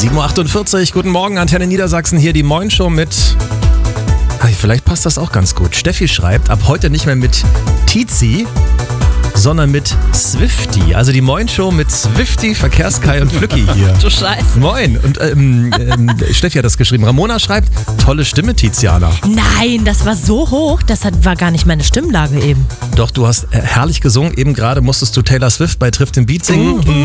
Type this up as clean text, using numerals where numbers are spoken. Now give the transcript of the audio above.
7.48 Uhr, guten Morgen, Antenne Niedersachsen, hier die Moin-Show mit... Vielleicht passt das auch ganz gut. Steffi schreibt, ab heute nicht mehr mit Tizi, sondern mit Swifty. Also die Moin-Show mit Swifty, Verkehrskai und Flücki hier. Du Scheiße. Moin. Und Steffi hat das geschrieben. Ramona schreibt, tolle Stimme, Tiziana. Nein, das war so hoch, war gar nicht meine Stimmlage eben. Doch, du hast herrlich gesungen. Eben gerade musstest du Taylor Swift bei Trifft den Beat singen.